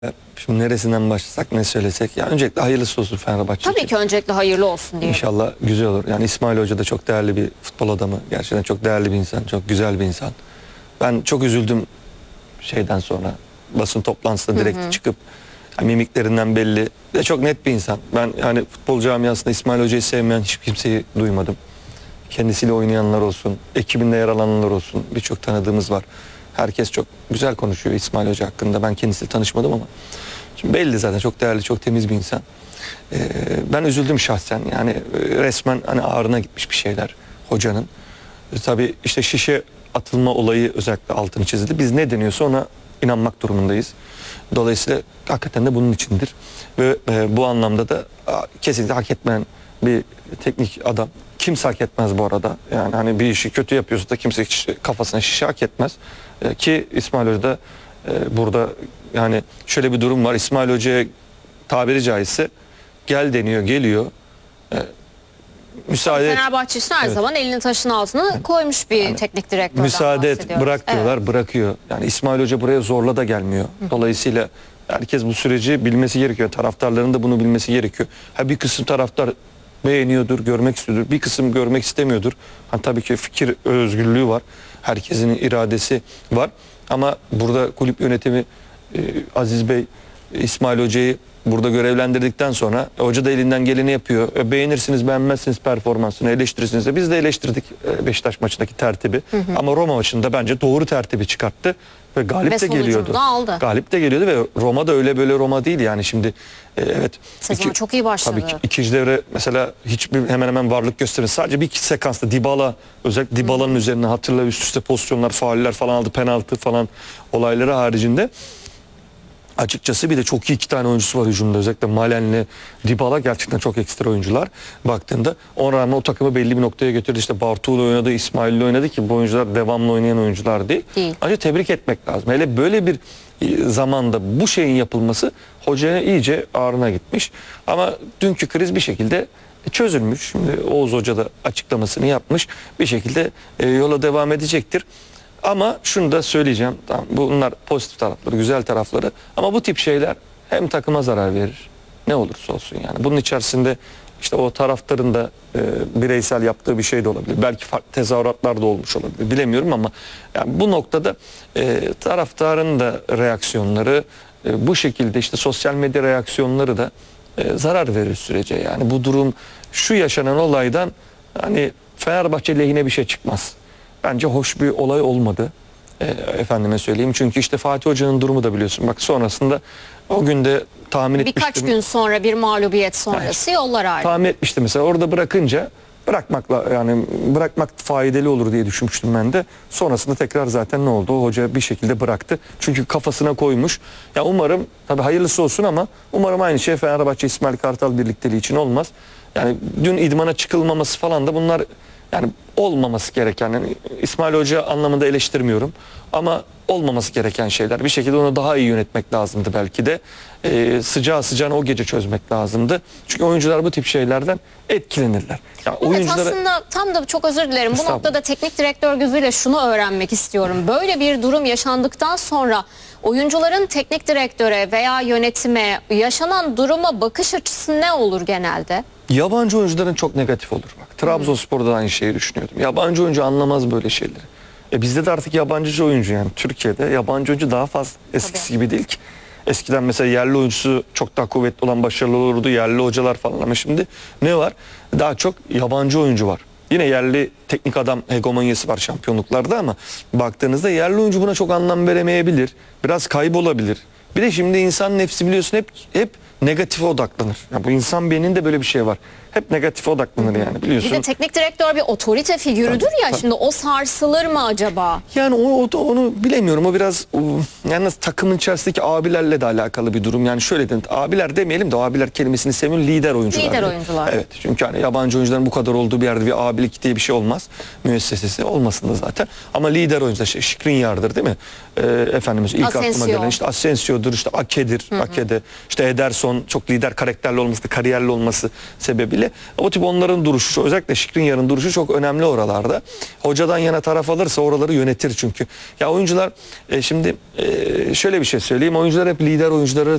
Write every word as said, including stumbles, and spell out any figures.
Şimdi neresinden başlasak ne söylesek. Ya öncelikle hayırlısı olsun Fenerbahçe Tabii için. ki öncelikle hayırlı olsun diye. İnşallah güzel olur. Yani İsmail Hoca da çok değerli bir futbol adamı. Gerçekten çok değerli bir insan. Çok güzel bir insan. Ben çok üzüldüm şeyden sonra. Basın toplantısında direkt hı hı. çıkıp yani mimiklerinden belli. Ve çok net bir insan. Ben yani futbol camiasında İsmail Hoca'yı sevmeyen hiç kimseyi duymadım. Kendisiyle oynayanlar olsun, ekibinde yer alanlar olsun. Birçok tanıdığımız var. Herkes çok güzel konuşuyor İsmail Hoca hakkında. Ben kendisiyle tanışmadım ama. Şimdi belli zaten çok değerli, çok temiz bir insan. Ee, ben üzüldüm şahsen. Yani resmen hani ağrına gitmiş bir şeyler hocanın. Ee, tabii işte şişe atılma olayı özellikle altını çizildi. Biz ne deniyorsa ona inanmak durumundayız. Dolayısıyla hakikaten de bunun içindir. Ve e, bu anlamda da a, kesinlikle hak etmeyen bir teknik adam. Kimse hak etmez bu arada. Yani hani bir işi kötü yapıyorsa da kimse hiç kafasına şişe hak etmez. E, ki İsmail Hoca da e, burada yani şöyle bir durum var. İsmail Hoca'ya tabiri caizse gel deniyor, geliyor. E, müsaade et. Fenerbahçe için her Evet. zaman elini taşın altına yani, koymuş bir yani, teknik direktörden müsaade et, bırak diyorlar, evet. bırakıyor. Yani İsmail Hoca buraya zorla da gelmiyor. Dolayısıyla herkes bu süreci bilmesi gerekiyor. Taraftarların da bunu bilmesi gerekiyor. Ha, bir kısım taraftar beğeniyordur, görmek istiyordur. Bir kısım görmek istemiyordur. Ha, tabii ki fikir özgürlüğü var. Herkesin iradesi var. Ama burada kulüp yönetimi e, Aziz Bey İsmail Hoca'yı burada görevlendirdikten sonra e, hoca da elinden geleni yapıyor. E, beğenirsiniz, beğenmezsiniz performansını, eleştirirsiniz de biz de eleştirdik e, Beşiktaş maçındaki tertibi. Hı hı. Ama Roma maçında bence doğru tertibi çıkarttı ve galip ve de geliyordu. Aldı. Galip de geliyordu ve Roma da öyle böyle Roma değil yani şimdi e, evet. Sezon iki, çok iyi başladı. Tabii ki ikinci devre mesela hiçbir hemen hemen varlık göstermedi. Sadece bir iki sekansta Dybala, özellikle Dybala'nın üzerine hatırla üst üste pozisyonlar, fauller falan aldı, penaltı falan olayları haricinde. Açıkçası bir de çok iyi iki tane oyuncusu var hücumda. Özellikle Malen'le Dybala gerçekten çok ekstra oyuncular. Baktığında ona rağmen o takımı belli bir noktaya götürdü. İşte Bartu'yla oynadı, İsmail'le oynadı ki bu oyuncular devamlı oynayan oyuncular değil. değil. Ancak tebrik etmek lazım. Hele böyle bir zamanda bu şeyin yapılması hocaya iyice ağrına gitmiş. Ama dünkü kriz bir şekilde çözülmüş. Şimdi Oğuz Hoca da açıklamasını yapmış. Bir şekilde yola devam edecektir. Ama şunu da söyleyeceğim. Tamam, bunlar pozitif tarafları, güzel tarafları. Ama bu tip şeyler hem takıma zarar verir. Ne olursa olsun yani. Bunun içerisinde işte o taraftarın da e, bireysel yaptığı bir şey de olabilir. Belki farklı tezahüratlar da olmuş olabilir. Bilemiyorum ama yani bu noktada e, taraftarın da reaksiyonları e, bu şekilde işte sosyal medya reaksiyonları da e, zarar verir sürece. Yani bu durum şu yaşanan olaydan hani Fenerbahçe lehine bir şey çıkmaz. Bence hoş bir olay olmadı. E, efendime söyleyeyim. Çünkü işte Fatih Hoca'nın durumu da biliyorsun. Bak sonrasında o günde tahmin etmiştim. Birkaç gün sonra bir mağlubiyet sonrası evet. yollar ayrı. Tahmin etmiştim mesela orada bırakınca bırakmakla yani bırakmak faydalı olur diye düşünmüştüm ben de. Sonrasında tekrar zaten ne oldu? O hoca bir şekilde bıraktı. Çünkü kafasına koymuş. Ya umarım tabii hayırlısı olsun ama umarım aynı şey Fenerbahçe İsmail Kartal birlikteliği için olmaz. Yani dün idmana çıkılmaması falan da bunlar yani olmaması gereken, yani İsmail Hoca anlamında eleştirmiyorum ama olmaması gereken şeyler. Bir şekilde onu daha iyi yönetmek lazımdı belki de. Ee, sıcağı sıcağına o gece çözmek lazımdı. Çünkü oyuncular bu tip şeylerden etkilenirler. Yani evet oyunculara... aslında tam da çok özür dilerim. Bu noktada teknik direktör gözüyle şunu öğrenmek istiyorum. Böyle bir durum yaşandıktan sonra oyuncuların teknik direktöre veya yönetime yaşanan duruma bakış açısı ne olur genelde? Yabancı oyuncuların çok negatif olur. Bak, Trabzonspor'da da aynı şeyi düşünüyordum. Yabancı oyuncu anlamaz böyle şeyleri. E bizde de artık yabancı oyuncu yani Türkiye'de yabancı oyuncu daha fazla eskisi Tabii. gibi değil ki. Eskiden mesela yerli oyuncusu çok daha kuvvetli olan başarılı olurdu yerli hocalar falan ama şimdi ne var? Daha çok yabancı oyuncu var. Yine yerli teknik adam hegemonyası var şampiyonluklarda ama baktığınızda yerli oyuncu buna çok anlam veremeyebilir. Biraz kaybolabilir. Bir de şimdi insan nefsi biliyorsun hep hep negatife odaklanır. Ya bu insan beyninde böyle bir şey var. Hep negatife odaklanır yani biliyorsun. Bir de teknik direktör bir otorite figürüdür tabii, ya tabii. Şimdi o sarsılır mı acaba? Yani o, o, onu bilemiyorum. O biraz o, yani takımın içerisindeki abilerle de alakalı bir durum. Yani şöyle dedim. Abiler demeyelim de abiler kelimesini sevmiyorum. Lider oyuncular. Lider yani. oyuncular. Evet. Çünkü hani yabancı oyuncuların bu kadar olduğu bir yerde bir abilik diye bir şey olmaz. Müessesesi olmasın da zaten. Ama lider oyuncular şey, Skriniar'dır değil mi? Ee, Efendimiz ilk Asensio. aklıma gelen işte Asensio'dur, işte Ake'dir. Hı hı. Ake'de. İşte Ederson çok lider karakterli olması, kariyerli olması sebebiyle itibariyle. O tip onların duruşu, özellikle Skriniar'ın duruşu çok önemli oralarda. Hocadan yana taraf alırsa oraları yönetir çünkü. Ya oyuncular e, şimdi e, şöyle bir şey söyleyeyim. Oyuncular hep lider oyuncuları